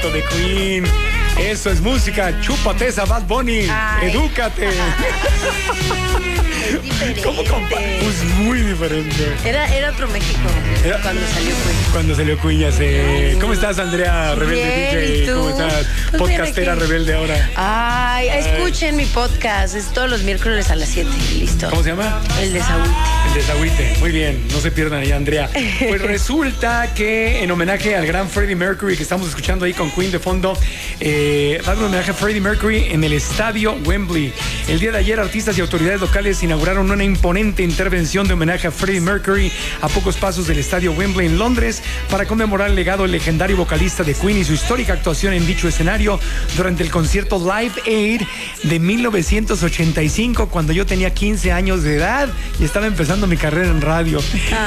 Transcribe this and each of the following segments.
favorito de Queen. Eso es música. Chúpate esa Bad Bunny. Ay. Edúcate. Es diferente. ¿Cómo pues muy diferente. Era otro México cuando salió Queen. Cuando salió Queen, ya sé. ¿Cómo estás, Andrea Rebelde Bien, DJ? ¿y tú? ¿Cómo estás? Pues Podcastera rebelde ahora. Ay, escuchen mi podcast. Es todos los miércoles a las 7. Listo. ¿Cómo se llama? El Desagüite. El Desagüite. Muy bien, no se pierdan ahí, Andrea. Pues resulta que en homenaje al gran Freddie Mercury que estamos escuchando ahí con Queen de fondo, va a haber un homenaje a Freddie Mercury en el estadio Wembley. El día de ayer, artistas y autoridades locales inauguraron una imponente intervención de homenaje a Freddie Mercury a pocos pasos del estadio Wembley en Londres para conmemorar el legado del legendario vocalista de Queen y su histórica actuación en dicho escenario durante el concierto Live Aid de 1985, cuando yo tenía 15 años de edad y estaba empezando mi carrera en radio.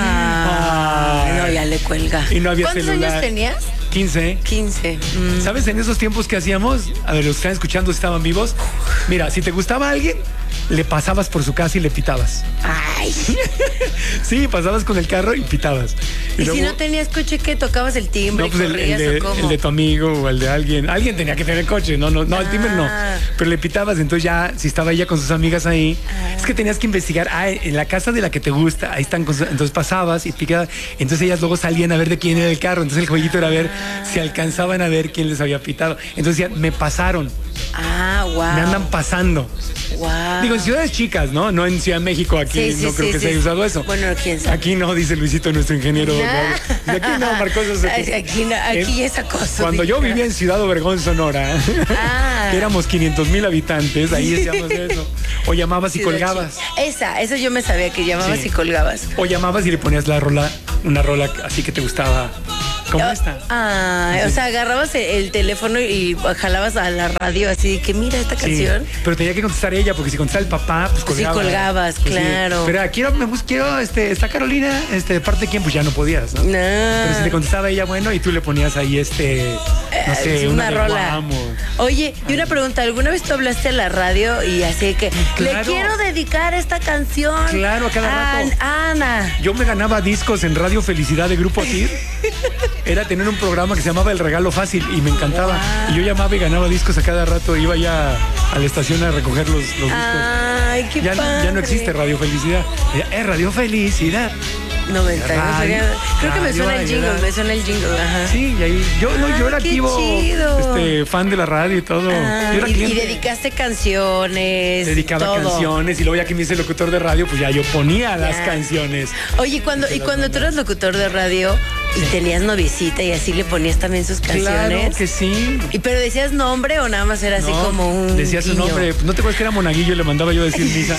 No, ya le cuelga. Y no había ¿Cuántos celular. años tenías? 15. 15. ¿Sabes en esos tiempos que hacíamos? A ver, los que están escuchando si estaban vivos. Mira, si te gustaba alguien, le pasabas por su casa y le pitabas. Ay. Sí, pasabas con el carro y pitabas. ¿Y luego, si no tenías coche, qué? ¿Tocabas el timbre? no, pues el de tu amigo o el de alguien. Alguien tenía que tener coche. No, el timbre no. Pero le pitabas, entonces ya, si estaba ella con sus amigas ahí, es que tenías que investigar. En la casa de la que te gusta, ahí están. Entonces pasabas y picabas. Entonces ellas luego salían a ver de quién era el carro. Entonces el jueguito era ver si alcanzaban a ver quién les había pitado. Entonces ya me pasaron. Wow. Me andan pasando. Wow. Digo, en ciudades chicas, ¿no? No en Ciudad de México, aquí no creo que se haya usado eso. Bueno, quién sabe. Aquí no, dice Luisito, nuestro ingeniero. No. Aquí no, Marcos. Aquí es acoso. Cuando yo vivía en Ciudad Obregón, Sonora, que éramos 500,000 habitantes, ahí decíamos eso. O llamabas y colgabas. Esa yo me sabía que llamabas y colgabas. O llamabas y le ponías una rola así que te gustaba. ¿Cómo está? O sea, agarrabas el teléfono y jalabas a la radio así de que mira esta canción. Pero tenía que contestar ella, porque si contestaba el papá, pues colgaba. Sí, colgabas, pues claro. Sí. Pero quiero, está Carolina, de parte de quién, pues ya no podías, ¿no? Pero si te contestaba ella, bueno, y tú le ponías ahí no sé, una rola. Oye, y una pregunta, ¿alguna vez tú hablaste a la radio y así que le quiero dedicar esta canción? Claro, a cada rato. Ana. Yo me ganaba discos en Radio Felicidad de Grupo ATIR. Era tener un programa que se llamaba El Regalo Fácil y me encantaba. Wow. Y yo llamaba y ganaba discos a cada rato. Iba ya a la estación a recoger los discos. Ay, qué padre. Ya no existe Radio Felicidad. Es Radio Felicidad. 90 creo que me suena el jingle, ajá. Sí, y ahí yo era activo, fan de la radio y todo. Y dedicaste canciones. Dedicaba canciones y luego ya que me hice locutor de radio, pues ya yo ponía las canciones. Oye, cuando tú eras locutor de radio y tenías noviecita y así le ponías también sus canciones. Claro que sí. ¿Pero decías nombre o nada más era así como un decía su nombre. ¿No te acuerdas que era Monaguillo y le mandaba yo a decir misa?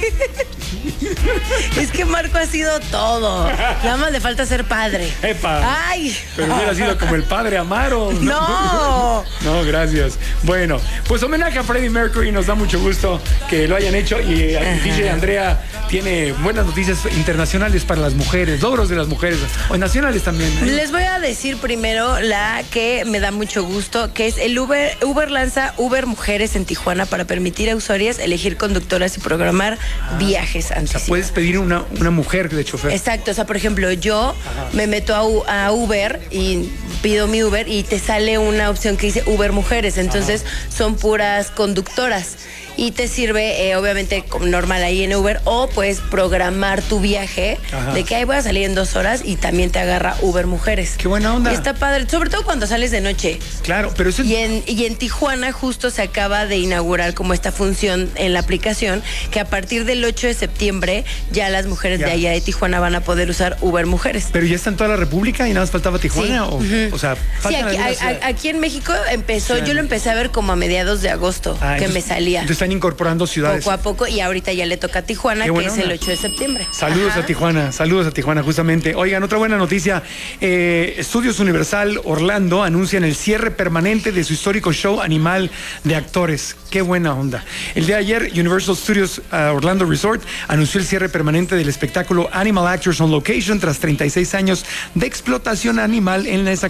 Es que Marco ha sido todo. Nada más le falta ser padre. ¡Epa! ¡Ay! Pero hubiera sido como el padre Amaro. ¡No! No, gracias. Bueno, pues homenaje a Freddie Mercury. Nos da mucho gusto que lo hayan hecho. Y DJ Andrea tiene buenas noticias internacionales para las mujeres, logros de las mujeres, o nacionales también. Les voy a decir primero la que me da mucho gusto, que es el Uber lanza Uber Mujeres en Tijuana para permitir a usuarias elegir conductoras y programar viajes anticipados. O sea, puedes pedir una mujer de chofer. Exacto, o sea, por ejemplo, yo me meto a Uber y pido mi Uber y te sale una opción que dice Uber Mujeres, entonces son puras conductoras. Y te sirve, obviamente, normal ahí en Uber, o puedes programar tu viaje de que ahí voy a salir en 2 horas y también te agarra Uber Mujeres. ¡Qué buena onda! Y está padre, sobre todo cuando sales de noche. Claro, pero eso... Y en Tijuana justo se acaba de inaugurar como esta función en la aplicación, que a partir del 8 de septiembre ya las mujeres de allá de Tijuana van a poder usar Uber Mujeres. ¿Pero ya está en toda la República y nada más faltaba Tijuana? Sí. O sea, falta aquí en México empezó, yo lo empecé a ver como a mediados de agosto, me salía. Están incorporando ciudades. Poco a poco, y ahorita ya le toca a Tijuana, que es el 8 de septiembre. Saludos a Tijuana, justamente. Oigan, otra buena noticia. Estudios Universal Orlando anuncian el cierre permanente de su histórico show animal de actores. Qué buena onda. El día de ayer, Universal Studios Orlando Resort anunció el cierre permanente del espectáculo Animal Actors on Location tras 36 años de explotación animal en esa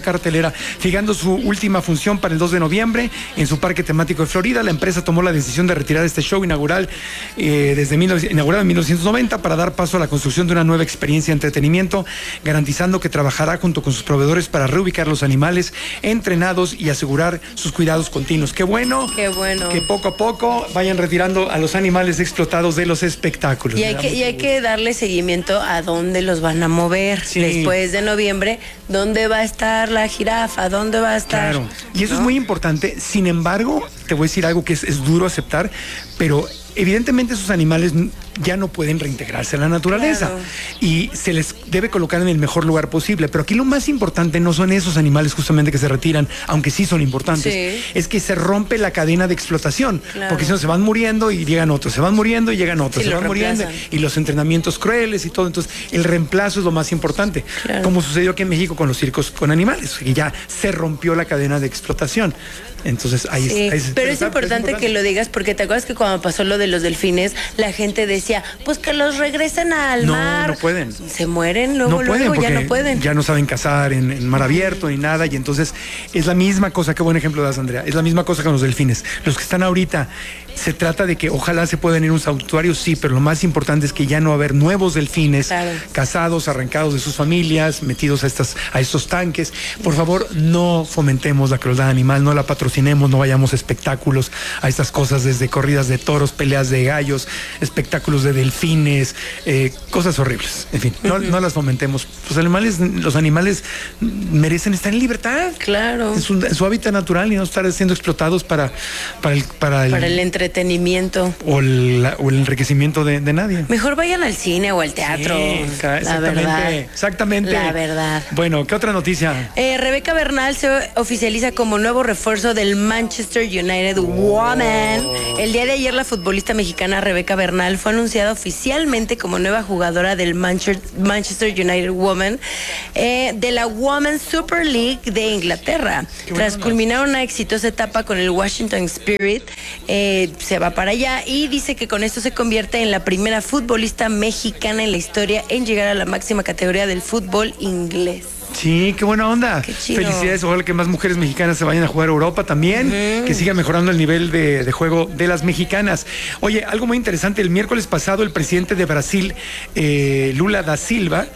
cartelera. Fijando su última función para el 2 de noviembre en su parque temático de Florida, la empresa tomó la decisión de retirar este show inaugural inaugurado en 1990 para dar paso a la construcción de una nueva experiencia de entretenimiento, garantizando que trabajará junto con sus proveedores para reubicar los animales entrenados y asegurar sus cuidados continuos. Qué bueno que poco a poco vayan retirando a los animales explotados de los espectáculos. Y hay que darle seguimiento a dónde los van a mover. Sí. Después de noviembre, ¿dónde va a estar la jirafa? ¿Dónde va a estar? Claro, y eso es muy importante. Sin embargo, te voy a decir algo que es duro aceptar, pero evidentemente esos animales ya no pueden reintegrarse a la naturaleza, claro, y se les debe colocar en el mejor lugar posible. Pero aquí lo más importante no son esos animales justamente que se retiran, aunque sí son importantes, sí, es que se rompe la cadena de explotación, claro, porque si no se van muriendo y llegan otros, se van muriendo y llegan otros, se van muriendo, y los entrenamientos crueles y todo. Entonces el reemplazo es lo más importante, claro, como sucedió aquí en México con los circos con animales, que ya se rompió la cadena de explotación. Entonces ahí sí, pero es importante que lo digas, porque te acuerdas que cuando pasó lo de los delfines, la gente decía, pues que los regresen al mar. No pueden. Se mueren luego ya no pueden. Ya no saben cazar en mar abierto ni nada, y entonces es la misma cosa. Qué buen ejemplo das, Andrea. Es la misma cosa con los delfines. Los que están ahorita, se trata de que ojalá se puedan ir a un santuario, sí, pero lo más importante es que ya no va a haber nuevos delfines, claro, cazados, arrancados de sus familias, metidos a estos tanques. Por favor, no fomentemos la crueldad animal, no la patrocinemos, no vayamos a espectáculos, a estas cosas, desde corridas de toros, peleas de gallos, espectáculos de delfines, cosas horribles. En fin, no las fomentemos. Los animales merecen estar en libertad. Claro. Es su hábitat natural y no estar siendo explotados para el entretenimiento o el enriquecimiento de nadie. Mejor vayan al cine o al teatro. Sí, exactamente. La verdad. Bueno, ¿qué otra noticia? Rebeca Bernal se oficializa como nuevo refuerzo del Manchester United Women. El día de ayer, la futbolista mexicana Rebeca Bernal fue anunciada oficialmente como nueva jugadora del Manchester United Women de la Women's Super League de Inglaterra. Tras culminar una exitosa etapa con el Washington Spirit, se va para allá y dice que con esto se convierte en la primera futbolista mexicana en la historia en llegar a la máxima categoría del fútbol inglés. Sí, qué buena onda. Qué chido. Felicidades, ojalá que más mujeres mexicanas se vayan a jugar a Europa también, que siga mejorando el nivel de juego de las mexicanas. Oye, algo muy interesante, el miércoles pasado el presidente de Brasil, Lula da Silva,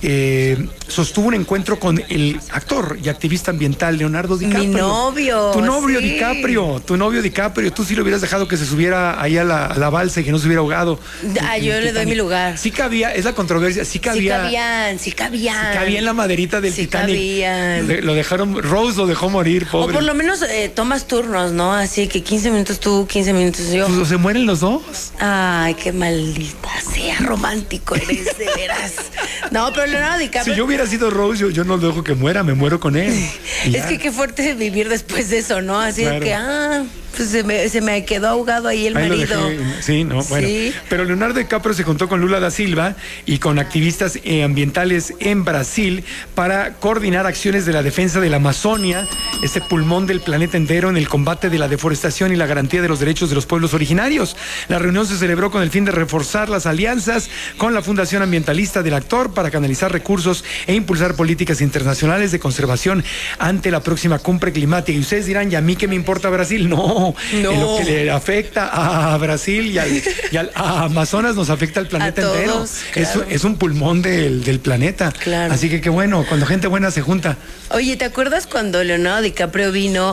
sostuvo un encuentro con el actor y activista ambiental Leonardo DiCaprio. Mi novio. Tu novio, sí. Tu novio DiCaprio. Tú sí lo hubieras dejado que se subiera ahí a la balsa y que no se hubiera ahogado. Yo le doy mi lugar. Sí cabía, es la controversia, sí cabía. Sí cabían. Sí cabía en la maderita del Titanic. Lo dejaron, Rose lo dejó morir, pobre. O por lo menos tomas turnos, ¿no? Así que 15 minutos tú, 15 minutos yo. Pues se mueren los dos. Ay, qué maldita sea, romántico eres, de veras. No, pero Leonardo DiCaprio. Si yo hubiera sido Rose, yo no lo dejo que muera, me muero con él. Es que qué fuerte vivir después de eso, ¿no? Así claro. De que, pues se me quedó ahogado ahí el marido. Sí, no, bueno. Sí. Pero Leonardo DiCaprio se juntó con Lula da Silva y con activistas ambientales en Brasil para coordinar acciones de la defensa de la Amazonia, ese pulmón del planeta entero, en el combate de la deforestación y la garantía de los derechos de los pueblos originarios. La reunión se celebró con el fin de reforzar las alianzas con la Fundación Ambientalista del actor para canalizar recursos e impulsar políticas internacionales de conservación ante la próxima cumbre climática. Y ustedes dirán, ¿y a mí qué me importa Brasil? No. En lo que le afecta a Brasil y a Amazonas nos afecta al planeta entero. Claro. Es un pulmón del planeta. Claro. Así que qué bueno, cuando gente buena se junta. Oye, ¿te acuerdas cuando Leonardo DiCaprio vino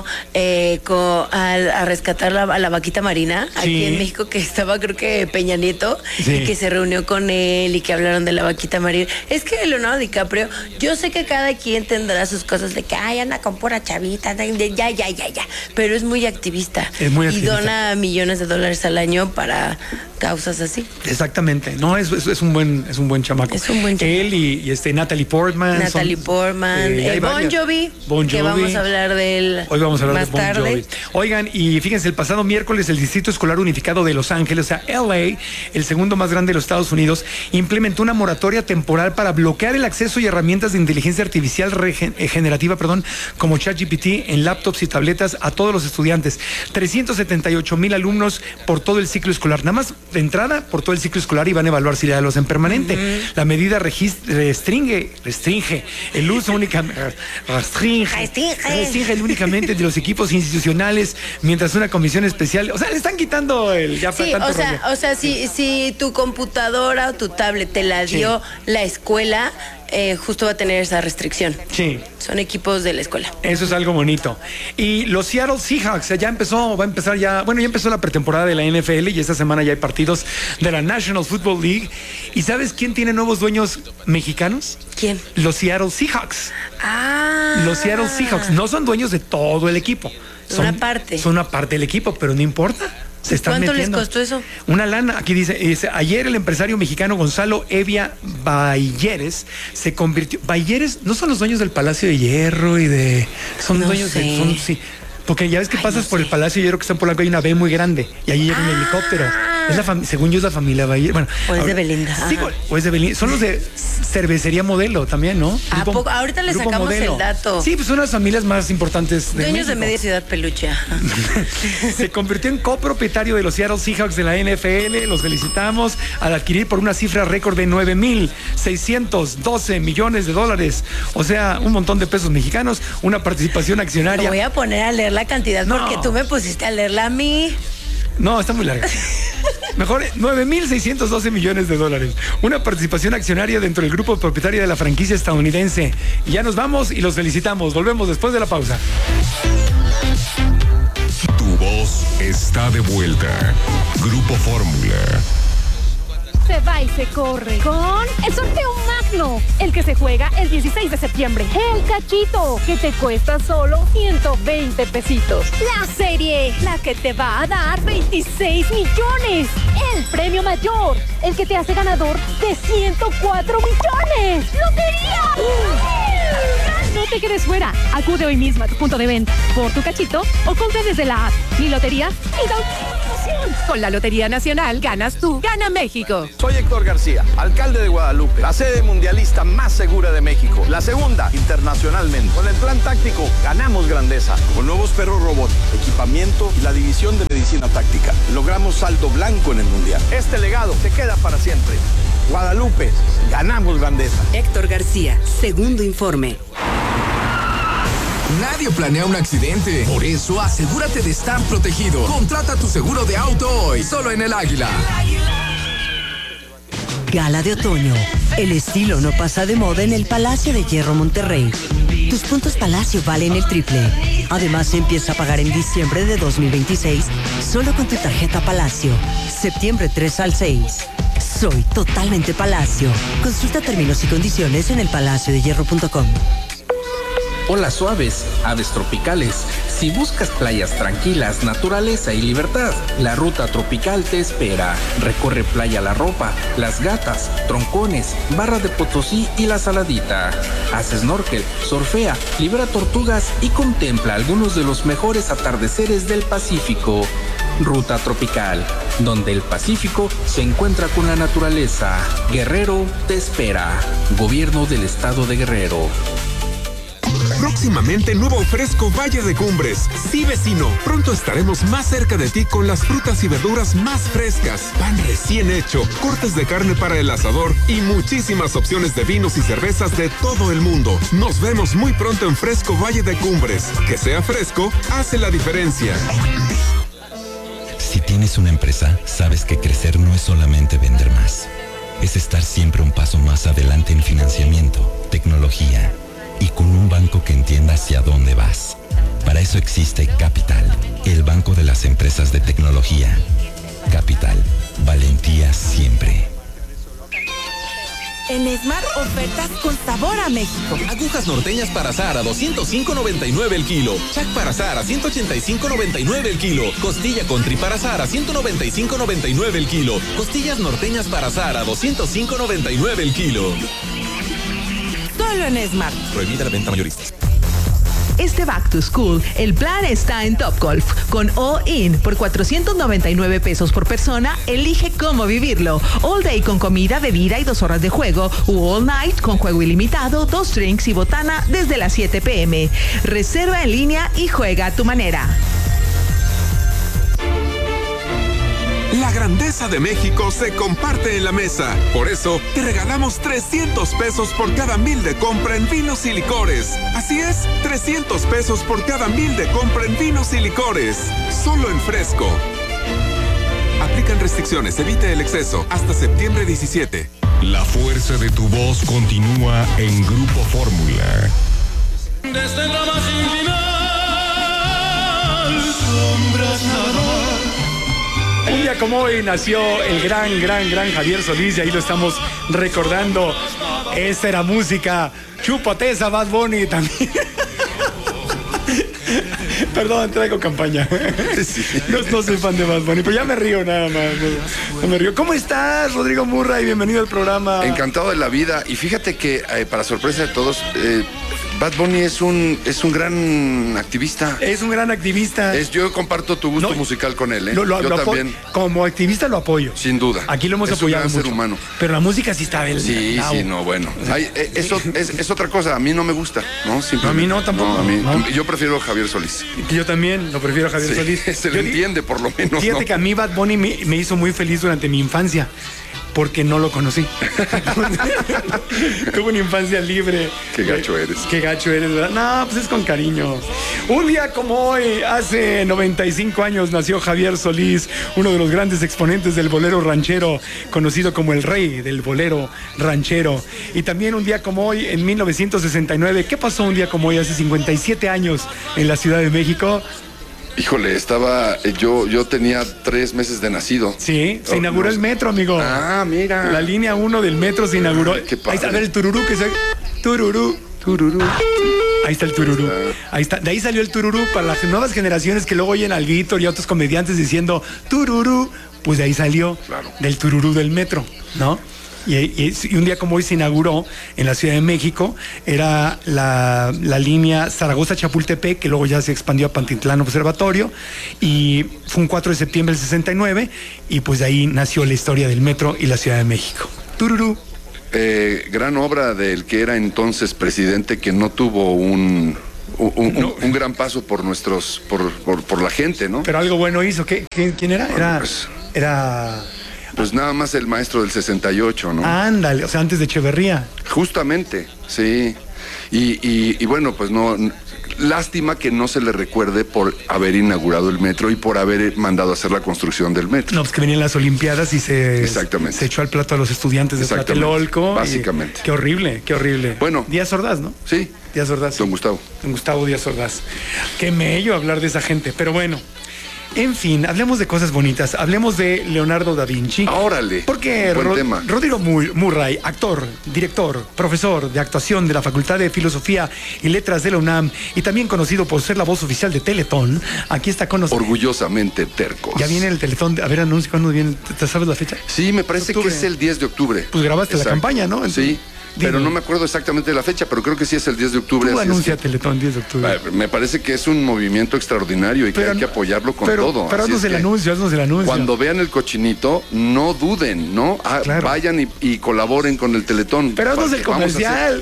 a rescatar a la vaquita marina aquí en México, que estaba creo que Peña Nieto, y que se reunió con él y que hablaron de la vaquita marina? Es que Leonardo DiCaprio, yo sé que cada quien tendrá sus cosas de que anda con pura chavita, ya, pero es muy activista. Es muy activista. Y dona millones de dólares al año para causas así. Exactamente. No, es un buen chamaco. Es un buen chamaco. Él y Natalie Portman. Bon Jovi. Que vamos a hablar de él. Hoy vamos a hablar más de Bon tarde. Jovi. Oigan, y fíjense, el pasado miércoles el Distrito Escolar Unificado de Los Ángeles, o sea, LA, el segundo más grande de los Estados Unidos, implementó una moratoria temporal para bloquear bloquear el acceso y herramientas de inteligencia artificial generativa, como ChatGPT en laptops y tabletas a todos los estudiantes. 378,000 alumnos por todo el ciclo escolar. Nada más de entrada por todo el ciclo escolar y van a evaluar si ya los en permanente. La medida restringe el uso únicamente únicamente de los equipos institucionales, mientras una comisión especial, o sea, le están quitando el ya sí, tanto o sea, si tu computadora o tu tablet te la dio la escuela, justo va a tener esa restricción. Sí. Son equipos de la escuela. Eso es algo bonito. Y los Seattle Seahawks ya empezó la pretemporada de la NFL y esta semana ya hay partidos de la National Football League. ¿Y sabes quién tiene nuevos dueños mexicanos? ¿Quién? Los Seattle Seahawks. Los Seattle Seahawks no son dueños de todo el equipo. Son una parte del equipo, pero no importa. ¿Cuánto les costó eso? Una lana. Aquí dice, ayer el empresario mexicano Gonzalo Evia Bayeres se convirtió. Bayeres no son los dueños del Palacio de Hierro y de. Son dueños de. Sí. Porque ya ves que pasas por el Palacio de Hierro que está en Polanco, hay una B muy grande y ahí llega un helicóptero. Según yo es la familia Bayer. Bueno, o es de Belinda. Sí, o es de Belinda. Son los de Cervecería Modelo también, ¿no? Ahorita le sacamos Modelo. El dato. Sí, pues son las familias más importantes de dueños México. De media ciudad peluche. Se convirtió en copropietario de los Seattle Seahawks de la NFL. Los felicitamos al adquirir por una cifra récord de 9,612 millones de dólares. O sea, un montón de pesos mexicanos, una participación accionaria. Te voy a poner a leer la cantidad porque tú me pusiste a leerla a mí. No, está muy larga. Mejor, 9,612 millones de dólares. Una participación accionaria dentro del grupo propietario de la franquicia estadounidense. Y ya nos vamos y los felicitamos. Volvemos después de la pausa. Tu voz está de vuelta. Grupo Fórmula. Se va y se corre con el sorteo magno, el que se juega el 16 de septiembre. El cachito, que te cuesta solo 120 pesitos. La serie, la que te va a dar 26 millones. El premio mayor, el que te hace ganador de 104 millones. ¡Lotería! No te quedes fuera. Acude hoy mismo a tu punto de venta por tu cachito o compra desde la app. Mi lotería y da con la Lotería Nacional ganas tú, gana México. Soy Héctor García, alcalde de Guadalupe, la sede mundialista más segura de México, la segunda internacionalmente. Con el plan táctico ganamos grandeza. Con nuevos perros robot, equipamiento y la división de medicina táctica, logramos saldo blanco en el mundial. Este legado se queda para siempre. Guadalupe, ganamos grandeza. Héctor García, segundo informe. Nadie planea un accidente. Por eso, asegúrate de estar protegido. Contrata tu seguro de auto hoy, solo en El Águila. Gala de otoño. El estilo no pasa de moda en el Palacio de Hierro Monterrey. Tus puntos Palacio valen el triple. Además, empieza a pagar en diciembre de 2026 solo con tu tarjeta Palacio. Septiembre 3 al 6. Soy totalmente Palacio. Consulta términos y condiciones en elpalaciodehierro.com. Hola suaves, aves tropicales. Si buscas playas tranquilas, naturaleza y libertad, la ruta tropical te espera. Recorre Playa La Ropa, Las Gatas, Troncones, Barra de Potosí y La Saladita. Haz snorkel, surfea, libera tortugas y contempla algunos de los mejores atardeceres del Pacífico. Ruta tropical, donde el Pacífico se encuentra con la naturaleza. Guerrero te espera. Gobierno del Estado de Guerrero. Próximamente nuevo Fresco Valle de Cumbres. Sí, vecino, pronto estaremos más cerca de ti con las frutas y verduras más frescas, pan recién hecho, cortes de carne para el asador y muchísimas opciones de vinos y cervezas de todo el mundo. Nos vemos muy pronto en Fresco Valle de Cumbres. Que sea fresco, hace la diferencia. Si tienes una empresa, sabes que crecer no es solamente vender más. Es estar siempre un paso más adelante en financiamiento, tecnología y con un banco que entienda hacia dónde vas. Para eso existe Capital, el banco de las empresas de tecnología. Capital, valentía siempre. En Esmar, ofertas con sabor a México. Agujas norteñas para asar a $205.99 el kilo. Chac para asar a $185.99 el kilo. Costilla country para asar a $195.99 el kilo. Costillas norteñas para asar a $205.99 el kilo. Solo en Esmar. Prohibida la venta mayorista. Este Back to School, el plan está en Topgolf. Con All In por 499 pesos por persona, elige cómo vivirlo. All Day con comida, bebida y 2 horas de juego. O All Night con juego ilimitado, 2 drinks y botana desde las 7 p.m. Reserva en línea y juega a tu manera. La grandeza de México se comparte en la mesa. Por eso, te regalamos 300 pesos por cada 1,000 de compra en vinos y licores. Así es, 300 pesos por cada 1,000 de compra en vinos y licores. Solo en Fresco. Aplican restricciones, evite el exceso. Hasta septiembre 17. La fuerza de tu voz continúa en Grupo Fórmula. Desde la más inclinal, sombras nada. Un día como hoy nació el gran Javier Solís y ahí lo estamos recordando. Esta era música. Chúpate esa, Bad Bunny también. Perdón, traigo campaña. Sí. No soy fan de Bad Bunny, pero ya me río nada más. No me río. ¿Cómo estás, Rodrigo Murray? Bienvenido al programa. Encantado de la vida. Y fíjate que, para sorpresa de todos, Bad Bunny es un gran activista. Es un gran activista. Yo comparto tu gusto musical con él, ¿eh? Yo también. Como activista lo apoyo. Sin duda. Aquí lo hemos apoyado mucho. Es un gran ser humano. Pero la música sí está bien. Sí, bueno. Eso es otra cosa. A mí no me gusta, ¿no? A mí no, tampoco. No. Yo prefiero a Javier Solís. Yo también lo prefiero a Javier Solís. Se le entiende, por lo menos. Fíjate que a mí Bad Bunny me hizo muy feliz durante mi infancia. Porque no lo conocí. Tuve una infancia libre. Qué gacho eres. Qué gacho eres, ¿verdad? No, pues es con cariño. Un día como hoy, hace 95 años, nació Javier Solís, uno de los grandes exponentes del bolero ranchero, conocido como el rey del bolero ranchero. Y también un día como hoy, en 1969, ¿qué pasó un día como hoy, hace 57 años, en la Ciudad de México? Híjole, yo tenía 3 meses de nacido. Sí, se inauguró el metro, amigo. Ah, mira. La línea 1 del metro se inauguró. Qué padre. Ahí está, a ver el tururú que se... Tururú. Ahí está el tururú. Ahí está. De ahí salió el tururú para las nuevas generaciones que luego oyen al Víctor y a otros comediantes diciendo tururú. Pues de ahí salió, claro, del tururú del metro, ¿no? Y un día como hoy se inauguró en la Ciudad de México, era la línea Zaragoza-Chapultepec, que luego ya se expandió a Pantitlán Observatorio, y fue un 4 de septiembre del 69, y pues de ahí nació la historia del metro y la Ciudad de México. Tururú. Gran obra del que era entonces presidente, que no tuvo un gran paso por la gente, ¿no? Pero algo bueno hizo. ¿Quién era? Pues nada más el maestro del 68, ¿no? Ándale, o sea, antes de Echeverría. Justamente, sí. Y bueno, pues no... Lástima que no se le recuerde por haber inaugurado el metro y por haber mandado a hacer la construcción del metro. No, pues que venían las Olimpiadas y se echó al plato a los estudiantes de Tlatelolco. Básicamente. Qué horrible. Bueno. Díaz Ordaz, ¿no? Sí. Díaz Ordaz. Don Gustavo. Don Gustavo Díaz Ordaz. Qué mello hablar de esa gente, pero bueno. En fin, hablemos de cosas bonitas. Hablemos de Leonardo da Vinci. ¡Órale! Porque Rodrigo Murray, actor, director, profesor de actuación de la Facultad de Filosofía y Letras de la UNAM y también conocido por ser la voz oficial de Teletón, aquí está con nosotros. Orgullosamente tercos. Ya viene el Teletón. A ver, anuncia cuándo viene. ¿Te sabes la fecha? Sí, me parece que es el 10 de octubre. Pues grabaste la campaña, ¿no? Entonces, sí. Pero no me acuerdo exactamente de la fecha, pero creo que sí es el 10 de octubre. Tú anuncia Teletón 10 de octubre. Me parece que es un movimiento extraordinario y que hay que apoyarlo con todo. Pero haznos el anuncio. Cuando vean el cochinito, no duden, ¿no? Claro. Vayan y colaboren con el Teletón. Pero haznos el comercial.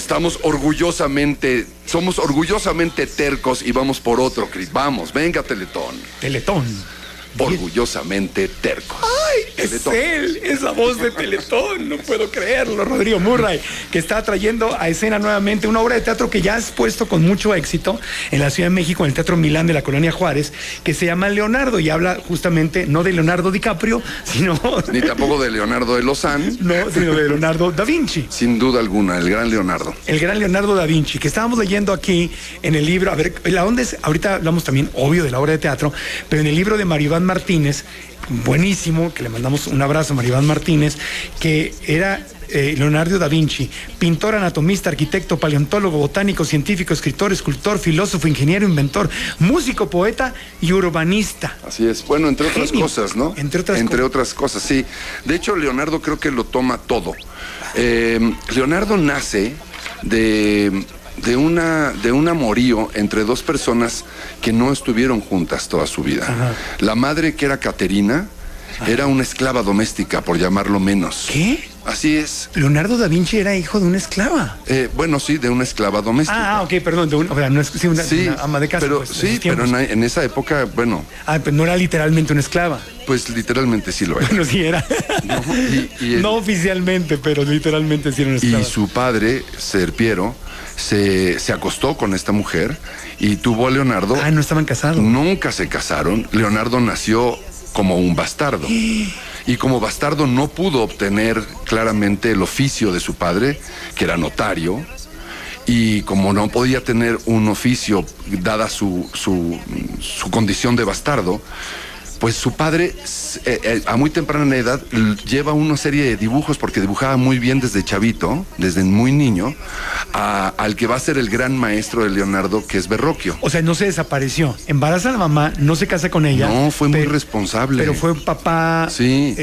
Somos orgullosamente tercos y vamos por otro, Cris. Vamos, venga Teletón. Teletón. Orgullosamente tercos. ¡Ay! Teletón. Es él, es la voz de Teletón, no puedo creerlo, Rodrigo Murray, que está trayendo a escena nuevamente una obra de teatro que ya has puesto con mucho éxito en la Ciudad de México, en el Teatro Milán de la Colonia Juárez, que se llama Leonardo y habla justamente no de Leonardo DiCaprio, sino... Ni tampoco de Leonardo de Lozán. No, sino de Leonardo da Vinci. Sin duda alguna, el gran Leonardo. El gran Leonardo da Vinci, que estábamos leyendo aquí en el libro, a ver, la onda es, ahorita hablamos también, obvio, de la obra de teatro, pero en el libro de Mario Iván Martínez, buenísimo, que le mandamos un abrazo a Mario Iván Martínez, que era Leonardo da Vinci, pintor, anatomista, arquitecto, paleontólogo, botánico, científico, escritor, escultor, filósofo, ingeniero, inventor, músico, poeta y urbanista. Así es, bueno, entre otras cosas, ¿no? Entre otras cosas, sí. De hecho, Leonardo creo que lo toma todo. Leonardo nace de de un amorío entre dos personas que no estuvieron juntas toda su vida. Ajá. La madre, que era Caterina, era una esclava doméstica, por llamarlo menos. ¿Qué? Así es. Leonardo da Vinci era hijo de una esclava. Bueno, sí, de una esclava doméstica. Ok, perdón, o sea, no es sí, una ama de casa. Pero, pues, sí, pero en esa época, bueno. Pero no era literalmente una esclava. Pues literalmente sí lo era. Bueno, sí era. No oficialmente, pero literalmente sí era una esclava. Y su padre, Ser Piero, se acostó con esta mujer y tuvo a Leonardo. No estaban casados. Nunca se casaron. Leonardo nació como un bastardo. Y como bastardo no pudo obtener claramente el oficio de su padre, que era notario, y como no podía tener un oficio dada su condición de bastardo, pues su padre a muy temprana edad lleva una serie de dibujos, porque dibujaba muy bien desde chavito, desde muy niño, al que va a ser el gran maestro de Leonardo, que es Verrocchio. O sea, no se desapareció. Embaraza a la mamá, no se casa con ella. No, fue muy responsable. Pero fue un papá... Sí,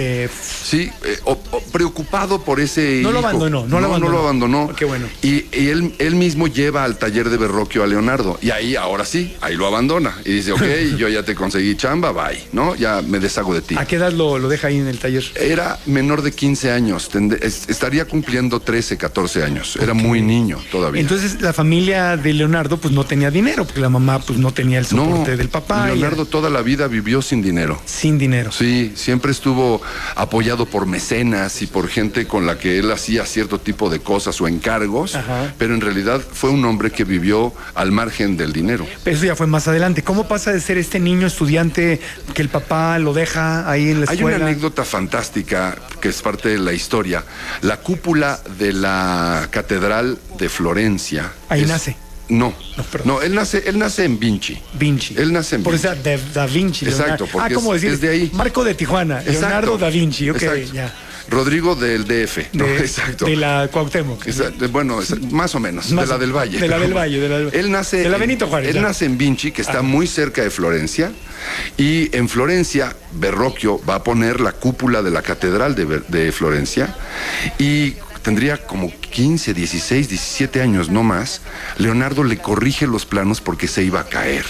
preocupado por ese hijo. No lo abandonó. No lo abandonó. Qué bueno. Y él mismo lleva al taller de Verrocchio a Leonardo. Y ahí, ahora sí, ahí lo abandona. Y dice, ok, yo ya te conseguí chamba, bye, ¿no? Ya me deshago de ti. ¿A qué edad lo deja ahí en el taller? Era menor de 15 años. Estaría cumpliendo 13, 14 años. Era muy niño todavía. Entonces, la familia de Leonardo, pues, no tenía dinero, porque la mamá, pues, no tenía el soporte del papá. Leonardo toda la vida vivió sin dinero. Sin dinero. Sí, siempre estuvo apoyado por mecenas y por gente con la que él hacía cierto tipo de cosas o encargos. Ajá. Pero en realidad fue un hombre que vivió al margen del dinero. Eso ya fue más adelante. ¿Cómo pasa de ser este niño estudiante que el papá lo deja ahí en la escuela? Hay una anécdota fantástica que es parte de la historia. La cúpula de la Catedral de Florencia. Ahí nace. No, él nace en Vinci. Él nace en Vinci. Por eso Da Vinci. Exacto, porque como decir, es de ahí. Marco de Tijuana, exacto. Leonardo da Vinci, ok, ya. Rodrigo del DF, ¿no? Exacto. De la Cuauhtémoc. Bueno, más o menos, de la del Valle. De la del Valle. Él nace de la Benito Juárez. Él nace en Vinci, que está muy cerca de Florencia, y en Florencia, Verrocchio va a poner la cúpula de la Catedral de Florencia, y tendría como 15, 16, 17 años, no más. Leonardo le corrige los planos porque se iba a caer.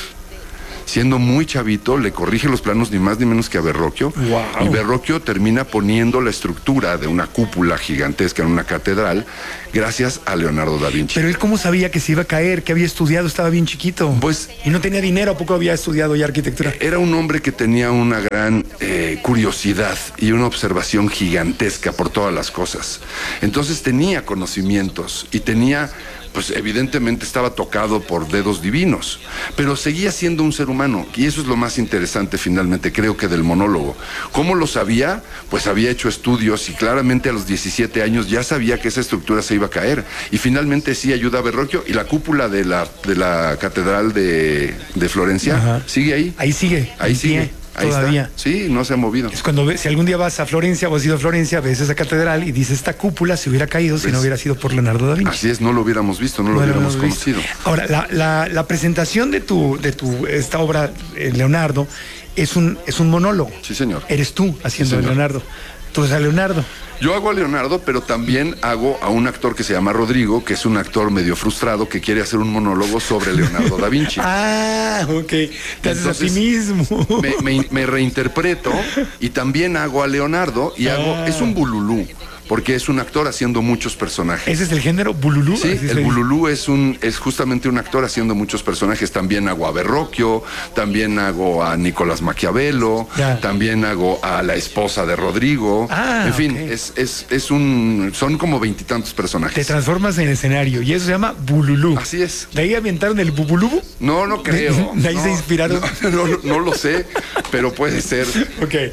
Siendo muy chavito, le corrige los planos ni más ni menos que a Verrocchio. Wow. Y Verrocchio termina poniendo la estructura de una cúpula gigantesca en una catedral gracias a Leonardo da Vinci. Pero él, ¿cómo sabía que se iba a caer? ¿Que había estudiado? Estaba bien chiquito. Pues... Y no tenía dinero, ¿a poco había estudiado ya arquitectura? Era un hombre que tenía una gran curiosidad y una observación gigantesca por todas las cosas. Entonces tenía conocimientos y tenía... pues evidentemente estaba tocado por dedos divinos, pero seguía siendo un ser humano, y eso es lo más interesante finalmente, creo que del monólogo. ¿Cómo lo sabía? Pues había hecho estudios y claramente a los 17 años ya sabía que esa estructura se iba a caer, y finalmente sí ayuda a Verrocchio, y la cúpula de la Catedral de Florencia, ajá, sigue ahí. Ahí sigue. Ahí sigue. Ahí todavía está. Sí, no se ha movido. Es cuando si algún día vas a Florencia o has ido a Florencia, ves esa catedral y dices, esta cúpula se hubiera caído si no hubiera sido por Leonardo da Vinci. Así es, no lo hubiéramos visto, no lo hubiéramos conocido. Ahora, la presentación de esta obra, Leonardo, es un monólogo. Sí, señor. Eres tú haciendo de Leonardo. Tú eres a Leonardo. Yo hago a Leonardo, pero también hago a un actor que se llama Rodrigo, que es un actor medio frustrado que quiere hacer un monólogo sobre Leonardo da Vinci. Ok. Te haces a ti mismo. Me reinterpreto y también hago a Leonardo y es un bululú. Porque es un actor haciendo muchos personajes. ¿Ese es el género bululú? Sí, el bululú es justamente un actor haciendo muchos personajes. También hago a Verrocchio, también hago a Nicolás Maquiavelo, también hago a la esposa de Rodrigo. En fin, okay. Son como 20 y tantos personajes. Te transformas en escenario y eso se llama bululú. Así es. ¿De ahí aventaron el bubulubu? No creo. ¿De ahí se inspiraron? No lo sé, pero puede ser. Okay.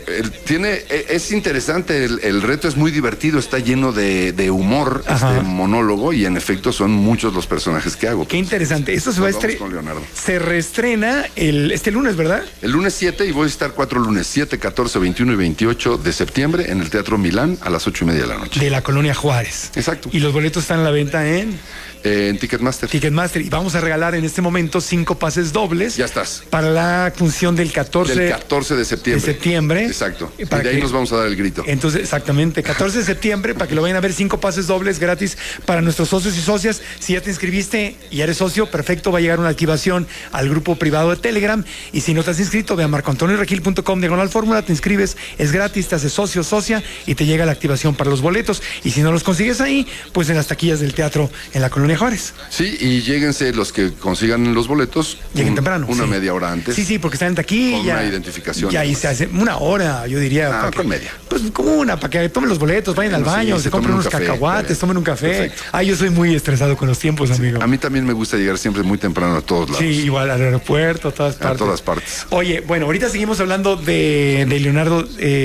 Es interesante, el reto es muy divertido, está lleno de humor, este monólogo, y en efecto son muchos los personajes que hago. Qué interesante. Esto se va a se reestrena este lunes, ¿verdad? El lunes 7, y voy a estar 4 lunes, 7, 14, 21 y 28 de septiembre en el Teatro Milán a las 8:30 de la noche. De la Colonia Juárez. Exacto. Y los boletos están a la venta en Ticketmaster. Y vamos a regalar en este momento 5 pases dobles. Ya estás. Para la función del 14 de septiembre. De septiembre. Exacto. Y de ahí nos vamos a dar el grito. Entonces, exactamente, 14 14 de septiembre, para que lo vayan a ver, 5 pases dobles gratis para nuestros socios y socias. Si ya te inscribiste y eres socio, perfecto, va a llegar una activación al grupo privado de Telegram. Y si no te has inscrito, ve a marcoantonioregil.com/fórmula, te inscribes, es gratis, te haces socio, socia y te llega la activación para los boletos. Y si no los consigues ahí, pues en las taquillas del teatro en la Colonia Juárez. Sí, y lléguense los que consigan los boletos. Lleguen temprano. Una media hora antes. Sí, porque están en taquilla. Con una identificación. Y ahí se hace una hora, yo diría. Con media. Pues como una, para que tomen los boletos, vayan al baño, se compren unos cacahuates, tomen un café. Perfecto. Yo soy muy estresado con los tiempos, amigo. A mí también me gusta llegar siempre muy temprano a todos lados. Sí, igual al aeropuerto, a todas partes. A todas partes. Oye, bueno, ahorita seguimos hablando de Leonardo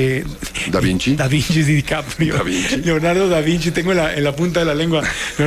Da Vinci. Da Vinci, DiCaprio. Da Vinci. Leonardo da Vinci, tengo en la punta de la lengua.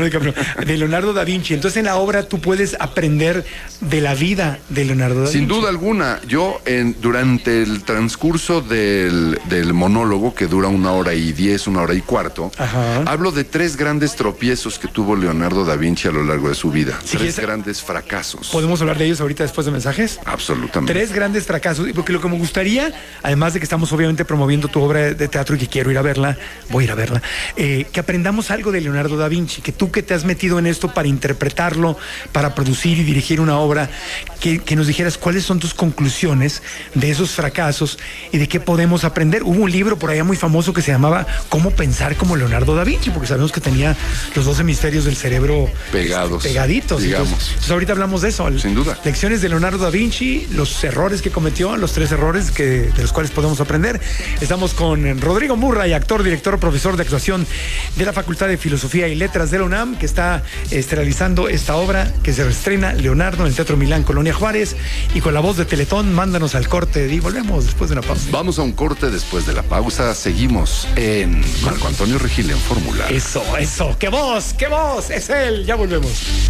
De Leonardo da Vinci. Entonces en la obra tú puedes aprender de la vida de Leonardo da Vinci. Sin duda alguna. Yo durante el transcurso del monólogo, que dura 1 hora y 10, 1 hora y cuarto, hablo de 3 grandes tropiezos que tuvo Leonardo da Vinci a lo largo de su vida. 3 grandes fracasos. ¿Podemos hablar de ellos ahorita después de mensajes? Absolutamente. 3 grandes fracasos. Porque lo que me gustaría, además de que estamos obviamente promoviendo tu obra de teatro y que quiero ir a verla, voy a ir a verla, que aprendamos algo de Leonardo da Vinci, que tú que te has metido en esto para interpretarlo, para producir y dirigir una obra, que nos dijeras cuáles son tus conclusiones de esos fracasos y de qué podemos aprender. Hubo un libro por allá muy famoso que se llamaba Cómo pensar como Leonardo da Vinci, porque sabemos que tenía los 2 hemisferios del cerebro pegaditos. Digamos. Entonces ahorita hablamos de eso. Sin duda. Lecciones de Leonardo da Vinci, los errores que cometió, los 3 errores de los cuales podemos aprender. Estamos con Rodrigo Murray, actor, director, profesor de actuación de la Facultad de Filosofía y Letras de la UNAM, que está realizando esta obra que se reestrena, Leonardo, en el Teatro Milán, Colonia Juárez, y con la voz de Teletón. Mándanos al corte y volvemos después de una pausa. Vamos a un corte después de la pausa. Seguimos en Marco Antonio Regil en Fórmula. Eso, ¡qué voz! Es él, ya volvemos.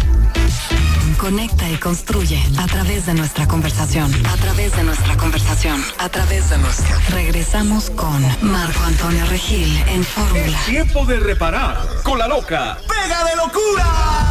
Conecta y construye a través de nuestra conversación. Regresamos con Marco Antonio Regil en Fórmula. Es tiempo de reparar con la loca Pega de Locura.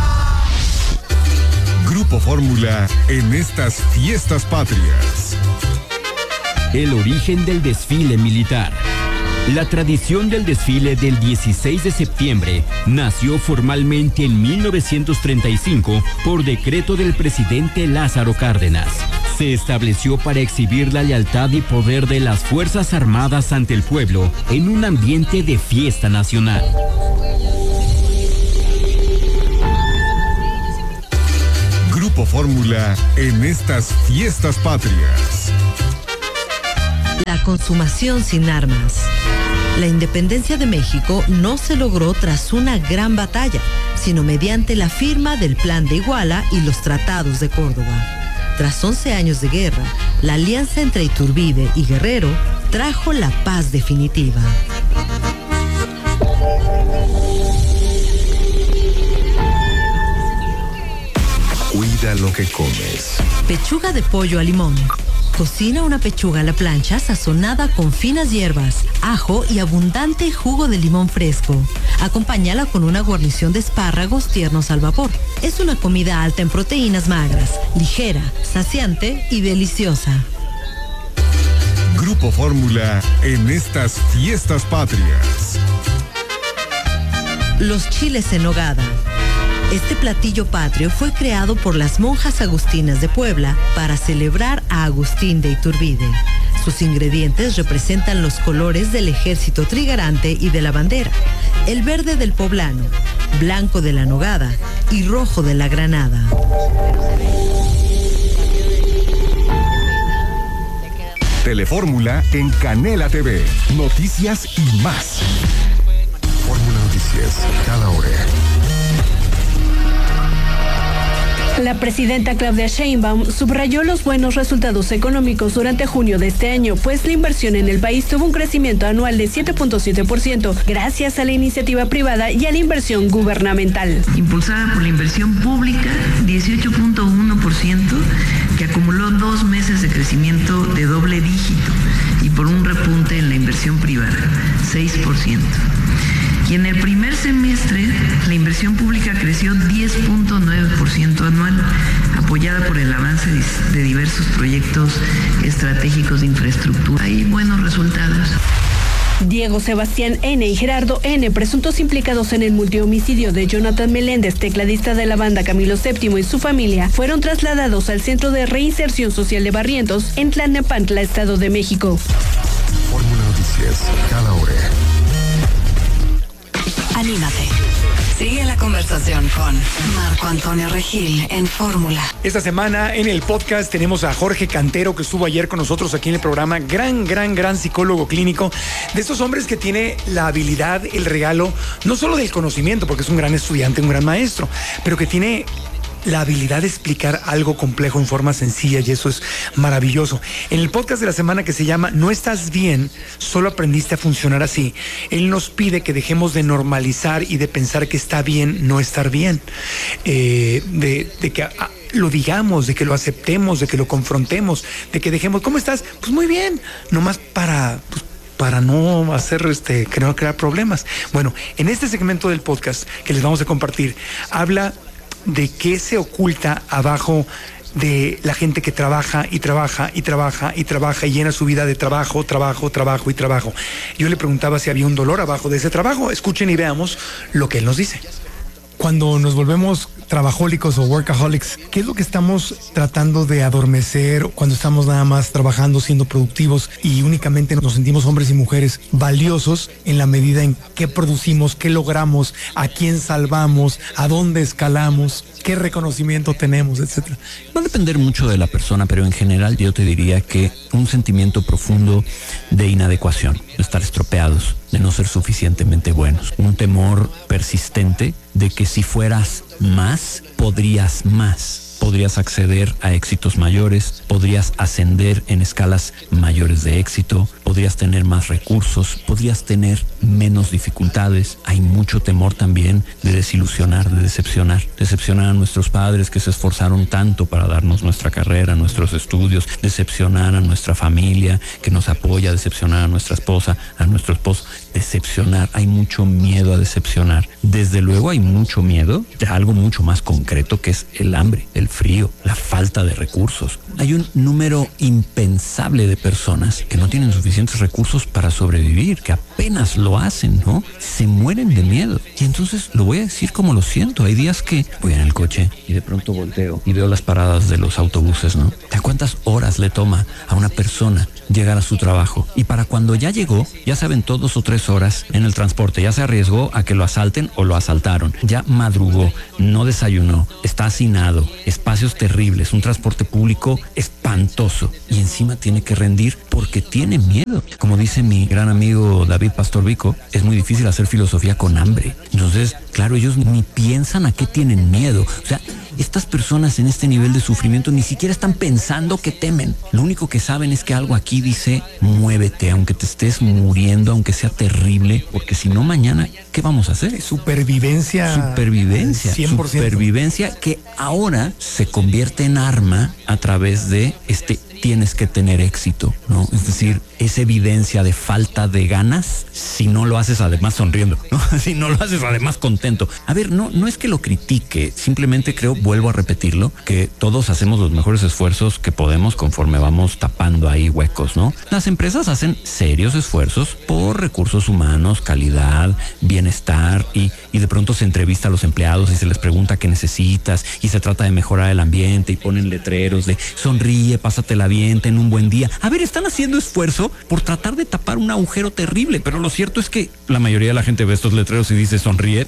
Grupo Fórmula en estas fiestas patrias. El origen del desfile militar. La tradición del desfile del 16 de septiembre nació formalmente en 1935 por decreto del presidente Lázaro Cárdenas. Se estableció para exhibir la lealtad y poder de las Fuerzas Armadas ante el pueblo en un ambiente de fiesta nacional. Grupo Fórmula en estas fiestas patrias. La consumación sin armas. La independencia de México no se logró tras una gran batalla, sino mediante la firma del Plan de Iguala y los tratados de Córdoba. Tras 11 años de guerra, la alianza entre Iturbide y Guerrero trajo la paz definitiva. Cuida lo que comes. Pechuga de pollo a limón. Cocina una pechuga a la plancha sazonada con finas hierbas, ajo y abundante jugo de limón fresco. Acompáñala con una guarnición de espárragos tiernos al vapor. Es una comida alta en proteínas magras, ligera, saciante y deliciosa. Grupo Fórmula en estas fiestas patrias. Los chiles en nogada. Este platillo patrio fue creado por las monjas agustinas de Puebla para celebrar a Agustín de Iturbide. Sus ingredientes representan los colores del ejército trigarante y de la bandera: el verde del poblano, blanco de la nogada y rojo de la granada. Telefórmula en Canela TV. Noticias y más. Fórmula Noticias, cada hora. La presidenta Claudia Sheinbaum subrayó los buenos resultados económicos durante junio de este año, pues la inversión en el país tuvo un crecimiento anual de 7.7% gracias a la iniciativa privada y a la inversión gubernamental. Impulsada por la inversión pública, 18.1%, que acumuló 2 meses de crecimiento de doble dígito, y por un repunte en la inversión privada, 6%. Y en el primer semestre, la inversión pública creció 10.9% anual, apoyada por el avance de diversos proyectos estratégicos de infraestructura. Hay buenos resultados. Diego Sebastián N. y Gerardo N., presuntos implicados en el multihomicidio de Jonathan Meléndez, tecladista de la banda Camilo VII, y su familia, fueron trasladados al Centro de Reinserción Social de Barrientos en Tlalnepantla, Estado de México. Fórmula Noticias, cada hora. Anímate. Sigue la conversación con Marco Antonio Regil en Fórmula. Esta semana en el podcast tenemos a Jorge Cantero, que estuvo ayer con nosotros aquí en el programa. Gran psicólogo clínico. De estos hombres que tiene la habilidad, el regalo, no solo del conocimiento, porque es un gran estudiante, un gran maestro, pero que tiene la habilidad de explicar algo complejo en forma sencilla, y eso es maravilloso. En el podcast de la semana, que se llama No estás bien, solo aprendiste a funcionar así, él nos pide que dejemos de normalizar y de pensar que está bien no estar bien, de que lo digamos, de que lo aceptemos, de que lo confrontemos, de que dejemos, ¿cómo estás? Pues muy bien, nomás para no hacer crear problemas. Bueno, en este segmento del podcast que les vamos a compartir, habla de qué se oculta abajo de la gente que trabaja y llena su vida de trabajo. Yo le preguntaba si había un dolor abajo de ese trabajo. Escuchen y veamos lo que él nos dice. Cuando nos volvemos trabajólicos o workaholics, ¿qué es lo que estamos tratando de adormecer cuando estamos nada más trabajando, siendo productivos, y únicamente nos sentimos hombres y mujeres valiosos en la medida en qué producimos, qué logramos, a quién salvamos, a dónde escalamos, qué reconocimiento tenemos, etcétera? Va a depender mucho de la persona, pero en general yo te diría que un sentimiento profundo de inadecuación, de estar estropeados, de no ser suficientemente buenos, un temor persistente de que si fueras más, podrías más. Podrías acceder a éxitos mayores, podrías ascender en escalas mayores de éxito, podrías tener más recursos, podrías tener menos dificultades. Hay mucho temor también de desilusionar, de decepcionar a nuestros padres que se esforzaron tanto para darnos nuestra carrera, nuestros estudios, decepcionar a nuestra familia que nos apoya, decepcionar a nuestra esposa, a nuestro esposo, decepcionar. Hay mucho miedo a decepcionar. Desde luego hay mucho miedo de algo mucho más concreto, que es el hambre, el frío, la falta de recursos. Hay un número impensable de personas que no tienen suficientes recursos para sobrevivir, que apenas lo hacen, ¿no? Se mueren de miedo. Y entonces lo voy a decir como lo siento. Hay días que voy en el coche y de pronto volteo y veo las paradas de los autobuses, ¿no? ¿A cuántas horas le toma a una persona llegar a su trabajo? Y para cuando ya llegó, ya saben, 2 o 3 horas en el transporte, ya se arriesgó a que lo asalten o lo asaltaron, ya madrugó, no desayunó, está hacinado, espacios terribles, un transporte público espantoso, y encima tiene que rendir porque tiene miedo. Como dice mi gran amigo David Pastor Vico, es muy difícil hacer filosofía con hambre. Entonces, claro, ellos ni piensan a qué tienen miedo. O sea, estas personas en este nivel de sufrimiento ni siquiera están pensando que temen. Lo único que saben es que algo aquí dice: muévete, aunque te estés muriendo, aunque sea terrible, porque si no, mañana, ¿qué vamos a hacer? Supervivencia 100%. Supervivencia que ahora se convierte en arma a través de tienes que tener éxito, ¿no? Es decir, es evidencia de falta de ganas si no lo haces además sonriendo, ¿no? Si no lo haces además contento. A ver, no es que lo critique, simplemente creo, vuelvo a repetirlo, que todos hacemos los mejores esfuerzos que podemos conforme vamos tapando ahí huecos, ¿no? Las empresas hacen serios esfuerzos por recursos humanos, calidad, bienestar, y de pronto se entrevista a los empleados y se les pregunta qué necesitas, y se trata de mejorar el ambiente y ponen letreros de sonríe, pásatela bien, ten un buen día. A ver, están haciendo esfuerzo por tratar de tapar un agujero terrible, pero lo cierto es que la mayoría de la gente ve estos letreros y dice sonríe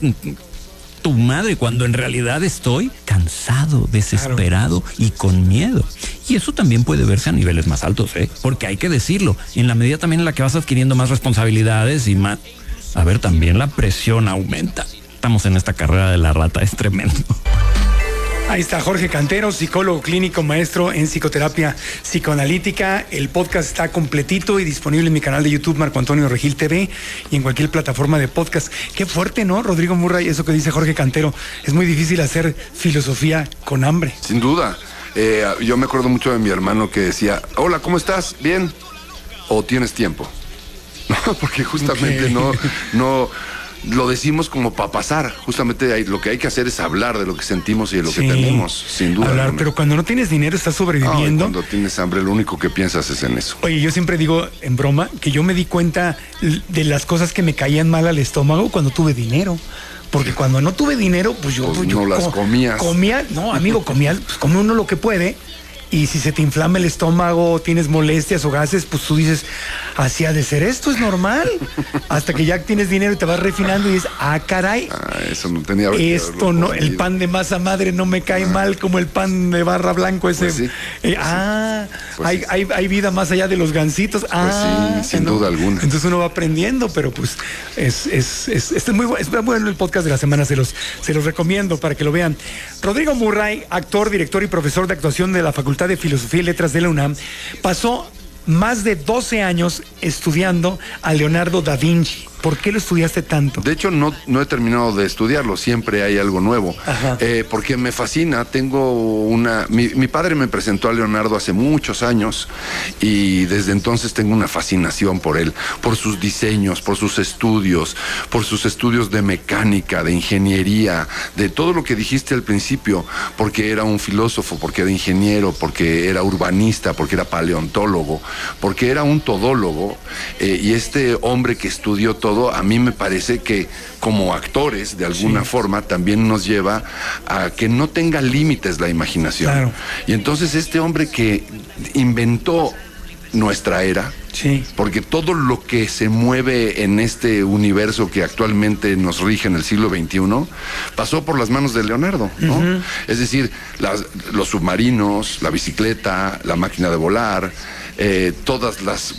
tu madre, cuando en realidad estoy cansado, desesperado y con miedo. Y eso también puede verse a niveles más altos, porque hay que decirlo, en la medida también en la que vas adquiriendo más responsabilidades y más, a ver, también la presión aumenta. Estamos en esta carrera de la rata, es tremendo. Ahí está Jorge Cantero, psicólogo clínico, maestro en psicoterapia psicoanalítica. El podcast está completito y disponible en mi canal de YouTube, Marco Antonio Regil TV, y en cualquier plataforma de podcast. Qué fuerte, ¿no, Rodrigo Murray? Eso que dice Jorge Cantero. Es muy difícil hacer filosofía con hambre. Sin duda. Yo me acuerdo mucho de mi hermano que decía: hola, ¿cómo estás? ¿Bien? ¿O tienes tiempo? No, porque justamente no lo decimos como para pasar. Justamente lo que hay que hacer es hablar de lo que sentimos y de lo que tenemos, sin duda. Hablar, pero cuando no tienes dinero estás sobreviviendo. Cuando tienes hambre, lo único que piensas es en eso. Oye, yo siempre digo en broma que yo me di cuenta de las cosas que me caían mal al estómago cuando tuve dinero. Porque cuando no tuve dinero, pues yo no las comías. Comía, pues come uno lo que puede. Y si se te inflama el estómago, tienes molestias o gases, pues tú dices, así ha de ser, esto es normal. Hasta que ya tienes dinero y te vas refinando y dices, caray. Eso no tenía. Esto no, el pan de masa madre no me cae mal como el pan de barra blanco ese. Pues sí. Hay vida más allá de los gansitos. Sin duda alguna. Entonces uno va aprendiendo, pero pues es muy bueno el podcast de la semana, se los recomiendo para que lo vean. Rodrigo Murray, actor, director y profesor de actuación de la Facultad de Filosofía y Letras de la UNAM, pasó más de 12 años estudiando a Leonardo da Vinci. ¿Por qué lo estudiaste tanto? De hecho, no he terminado de estudiarlo, siempre hay algo nuevo. Porque me fascina, mi padre me presentó a Leonardo hace muchos años y desde entonces tengo una fascinación por él, por sus diseños, por sus estudios de mecánica, de ingeniería, de todo lo que dijiste al principio, porque era un filósofo, porque era ingeniero, porque era urbanista, porque era paleontólogo, porque era un todólogo, y este hombre que estudió todo, a mí me parece que como actores, de alguna forma, también nos lleva a que no tenga límites la imaginación. Claro. Y entonces este hombre que inventó nuestra era, porque todo lo que se mueve en este universo que actualmente nos rige en el siglo XXI, pasó por las manos de Leonardo, ¿no? Es decir, los submarinos, la bicicleta, la máquina de volar, todas las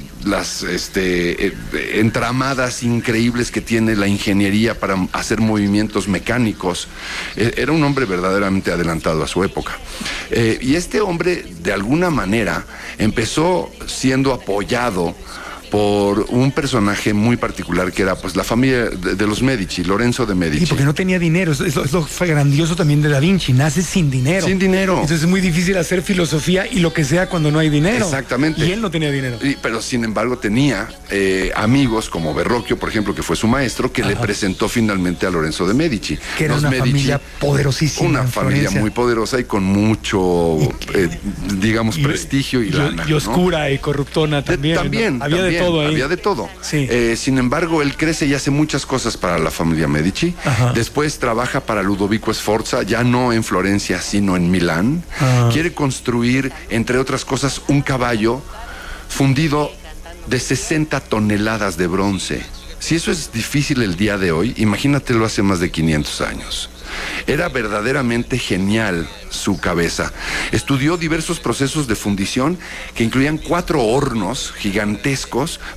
entramadas increíbles que tiene la ingeniería para hacer movimientos mecánicos. Era un hombre verdaderamente adelantado a su época. Y este hombre, de alguna manera, empezó siendo apoyado por un personaje muy particular que era pues la familia de los Medici, Lorenzo de Medici. Sí, porque no tenía dinero, eso fue grandioso también de Da Vinci, nace sin dinero. Sin dinero. Entonces es muy difícil hacer filosofía y lo que sea cuando no hay dinero. Exactamente. Y él no tenía dinero. Pero sin embargo tenía amigos como Verrocchio, por ejemplo, que fue su maestro, que le presentó finalmente a Lorenzo de Medici. Que era una familia poderosísima. Una familia muy poderosa y con mucho, prestigio y lana. Y oscura, ¿no? Y corruptona también. También. Había de todo ahí. Había de todo. Sí. Sin embargo, él crece y hace muchas cosas para la familia Medici. Después trabaja para Ludovico Sforza, ya no en Florencia, sino en Milán. Quiere construir, entre otras cosas, un caballo fundido de 60 toneladas de bronce. Si eso es difícil el día de hoy, imagínatelo hace más de 500 años. Era verdaderamente genial su cabeza. Estudió diversos procesos de fundición que incluían 4 hornos gigantescos